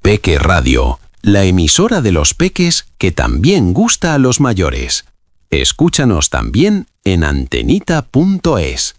Peque Radio, la emisora de los peques que también gusta a los mayores. Escúchanos también en antenita.es.